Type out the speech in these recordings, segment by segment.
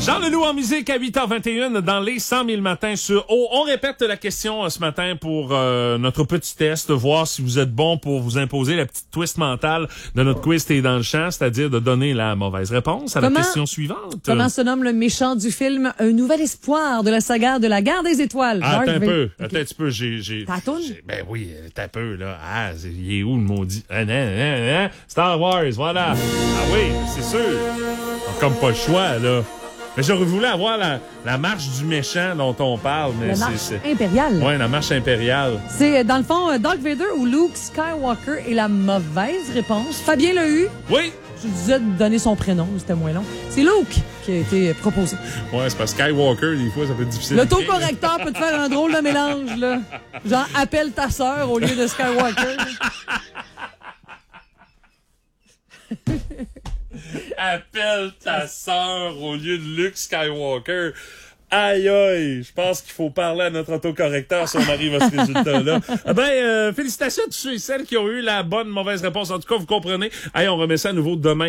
Jean Leloup en musique à 8h21 dans les 100 000 matins sur O. On répète la question ce matin pour notre petit test, voir si vous êtes bon pour vous imposer la petite twist mentale de notre quiz T'es dans le champ, c'est-à-dire de donner la mauvaise réponse à la question suivante. Comment se nomme le méchant du film Un nouvel espoir de la saga de la guerre des étoiles? Attends un peu, Okay. attends un petit peu, j'ai... T'as la toune? Ben oui, t'as un peu, là. Ah, il est où le maudit? Star Wars, voilà. Ah oui, c'est sûr. Comme pas le choix, là. Mais j'aurais voulu avoir la marche du méchant dont on parle, mais La marche impériale. Ouais, la marche impériale. C'est, dans le fond, Darth Vader ou Luke Skywalker est la mauvaise réponse. Fabien l'a eu. Oui! Je disais de donner son prénom, c'était moins long. C'est Luke qui a été proposé. Ouais, c'est parce que Skywalker, des fois, ça peut être difficile. L'autocorrecteur peut te faire un drôle de mélange, là. Genre, appelle ta sœur au lieu de Skywalker. Appelle ta sœur au lieu de Luke Skywalker. Aïe aïe, je pense qu'il faut parler à notre autocorrecteur si on arrive à ce résultat-là. Félicitations à tous ceux et celles qui ont eu la bonne mauvaise réponse. En tout cas, vous comprenez. Allez, on remet ça à nouveau demain.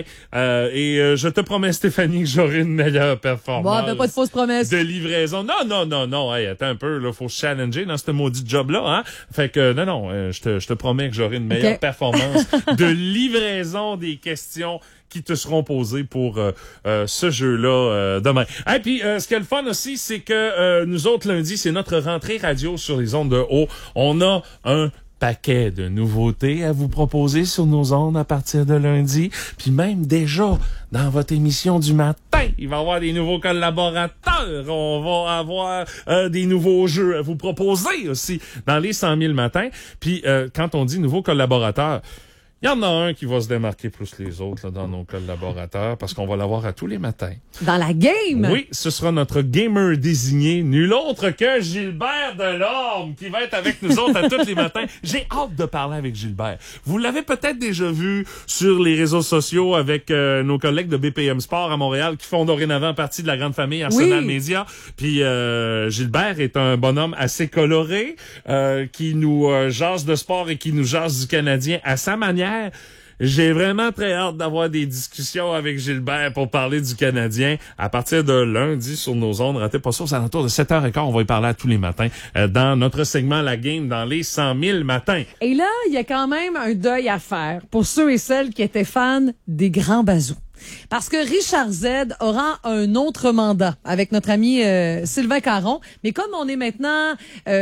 Je te promets, Stéphanie, que j'aurai une meilleure performance. Bon, pas de fausses promesses. De livraison. Non. Hey, attends un peu, là. Faut se challenger dans ce maudit job-là, hein. Fait que, je te promets que j'aurai une meilleure performance de livraison des questions qui te seront posées pour ce jeu-là demain. Et puis, ce qui est le fun aussi, c'est que nous autres, lundi, c'est notre rentrée radio sur les ondes de haut. On a un paquet de nouveautés à vous proposer sur nos ondes à partir de lundi. Puis même déjà, dans votre émission du matin, il va y avoir des nouveaux collaborateurs. On va avoir des nouveaux jeux à vous proposer aussi dans les 100 000 matins. Puis quand on dit nouveaux collaborateurs, il y en a un qui va se démarquer plus les autres là, dans nos collaborateurs parce qu'on va l'avoir à tous les matins. Dans la game? Oui, ce sera notre gamer désigné, nul autre que Gilbert Delorme qui va être avec nous autres à tous les matins. J'ai hâte de parler avec Gilbert. Vous l'avez peut-être déjà vu sur les réseaux sociaux avec nos collègues de BPM Sport à Montréal qui font dorénavant partie de la grande famille Arsenal Media. Puis Gilbert est un bonhomme assez coloré qui nous jase de sport et qui nous jase du Canadien à sa manière. J'ai vraiment très hâte d'avoir des discussions avec Gilbert pour parler du Canadien à partir de lundi sur nos ondes. Ratez pas ça, aux alentours de 7h15. On va y parler à tous les matins dans notre segment La Game dans les 100 000 matins. Et là, il y a quand même un deuil à faire pour ceux et celles qui étaient fans des grands bazous. Parce que Richard Z aura un autre mandat avec notre ami Sylvain Caron. Mais comme on est maintenant...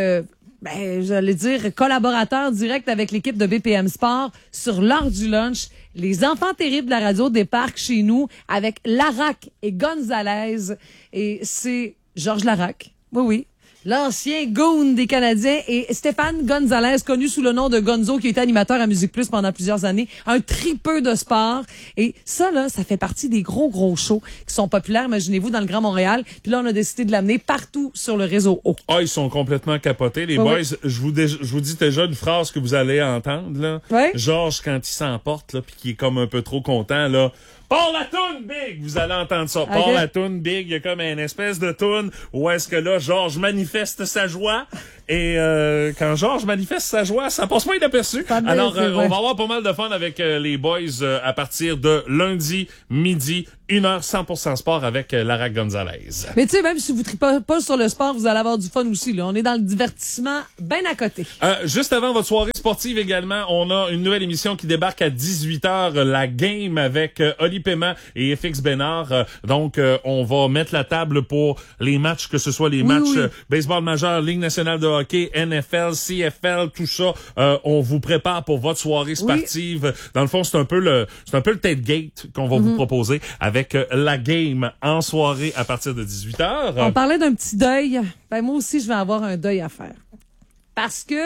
j'allais dire collaborateur direct avec l'équipe de BPM Sport sur l'heure du lunch. Les enfants terribles de la radio débarquent chez nous avec Larac et Gonzalez. Et c'est Georges Larac. Oui. L'ancien goon des Canadiens et Stéphane Gonzalez, connu sous le nom de Gonzo, qui était animateur à Musique Plus pendant plusieurs années. Un tripeux de sport. Et ça, là, ça fait partie des gros shows qui sont populaires, imaginez-vous, dans le Grand Montréal. Puis là, on a décidé de l'amener partout sur le réseau haut. Ah, ils sont complètement capotés, les boys. Je vous dis déjà une phrase que vous allez entendre, là. Ouais. Georges, quand il s'emporte, là, puis qu'il est comme un peu trop content, là. Pars la toune, Big! Vous allez entendre ça. Okay. Pars la toune, Big. Il y a comme une espèce de toune où est-ce que là, Georges manifeste sa joie. Et quand Georges manifeste sa joie, ça passe pas inaperçu. Alors, on va avoir pas mal de fun avec les boys à partir de lundi, midi, 1h 100% sport avec Lara Gonzalez. Mais tu sais, même si vous tripez pas sur le sport, vous allez avoir du fun aussi. Là. On est dans le divertissement bien à côté. Juste avant votre soirée sportive également, on a une nouvelle émission qui débarque à 18h, La Game avec Oli Paiement et FX Bénard. Donc, on va mettre la table pour les matchs, que ce soit les matchs baseball majeur, Ligue nationale de hockey, NFL, CFL, tout ça. On vous prépare pour votre soirée sportive. Dans le fond, c'est un peu le tailgate qu'on va vous proposer avec La Game en soirée à partir de 18h. On parlait d'un petit deuil. Ben, moi aussi, je vais avoir un deuil à faire. Parce que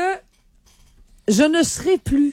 je ne serai plus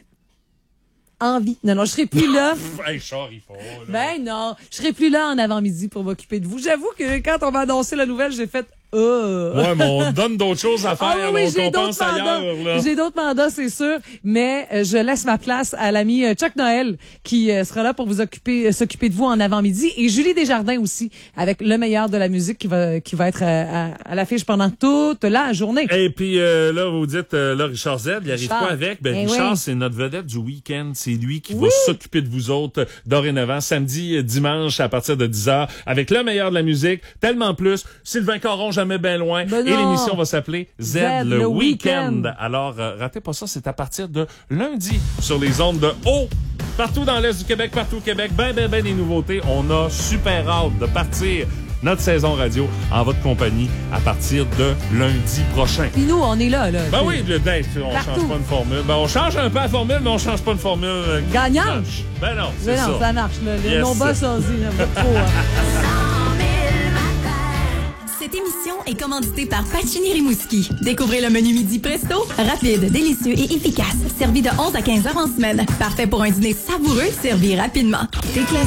en vie. Non, je serai plus là. Hey, char, il faut, là. Ben non, je serai plus là en avant-midi pour m'occuper de vous. J'avoue que quand on m'a annoncé la nouvelle, j'ai fait Ouais, mais on donne d'autres choses à faire, oui, on pense ailleurs. Là. J'ai d'autres mandats, c'est sûr, mais je laisse ma place à l'ami Chuck Noël qui sera là pour vous s'occuper de vous en avant-midi, et Julie Desjardins aussi, avec le meilleur de la musique qui va être à l'affiche pendant toute la journée. Et puis là, vous dites, là, Richard Z, il arrive quoi avec? Richard, oui. c'est notre vedette du week-end. C'est lui qui va s'occuper de vous autres dorénavant, samedi, dimanche, à partir de 10h, avec le meilleur de la musique, tellement plus. Sylvain Caron, jamais bien loin. Ben et l'émission va s'appeler Z le Week-end. Alors, ratez pas ça, c'est à partir de lundi sur les ondes de haut. Partout dans l'Est du Québec, partout au Québec, ben des nouveautés. On a super hâte de partir notre saison radio en votre compagnie à partir de lundi prochain. Puis nous, on est là. Ben oui, on change pas une formule. Ben on change un peu la formule, mais on change pas une formule gagnante. Ben non, c'est ça. Non, ça marche. Là. Yes. Mon boss a dit, pas trop. Cette émission est commanditée par Pacini Rimouski. Découvrez le menu midi presto, rapide, délicieux et efficace. Servi de 11 à 15 heures en semaine. Parfait pour un dîner savoureux servi rapidement.